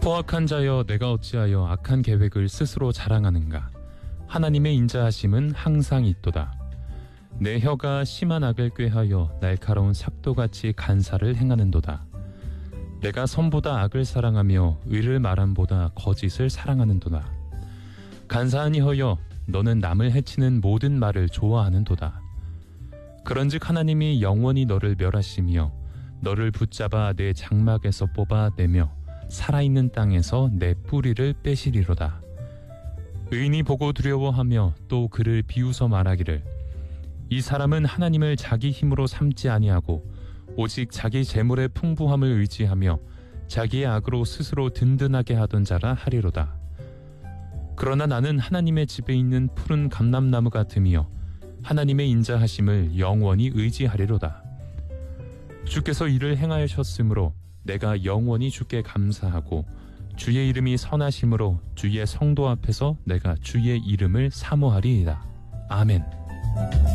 포악한 자여, 내가 어찌하여 악한 계획을 스스로 자랑하는가. 하나님의 인자하심은 항상 있도다. 내 혀가 심한 악을 꾀하여 날카로운 삭도같이 간사를 행하는도다. 내가 선보다 악을 사랑하며 의를 말함보다 거짓을 사랑하는도다. 간사한 이허여, 너는 남을 해치는 모든 말을 좋아하는도다. 그런즉 하나님이 영원히 너를 멸하시며 너를 붙잡아 내 장막에서 뽑아내며 살아있는 땅에서 내 뿌리를 빼시리로다. 의인이 보고 두려워하며 또 그를 비웃어 말하기를, 이 사람은 하나님을 자기 힘으로 삼지 아니하고 오직 자기 재물의 풍부함을 의지하며 자기의 악으로 스스로 든든하게 하던 자라 하리로다. 그러나 나는 하나님의 집에 있는 푸른 감람나무 같으며 하나님의 인자하심을 영원히 의지하리로다. 주께서 이를 행하셨으므로 내가 영원히 주께 감사하고 주의 이름이 선하심으로 주의 성도 앞에서 내가 주의 이름을 사모하리이다. 아멘.